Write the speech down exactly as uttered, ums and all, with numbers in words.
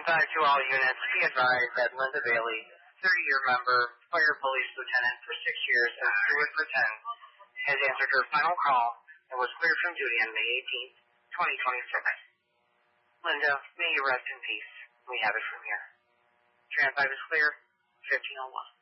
five to all units, be advised that Linda Bailey, thirty-year member, fire police lieutenant for six years and steward for ten, has answered her final call and was cleared from duty on May eighteenth, twenty twenty-six. Linda, may you rest in peace. We have it from here. Trans five is clear, fifteen oh one.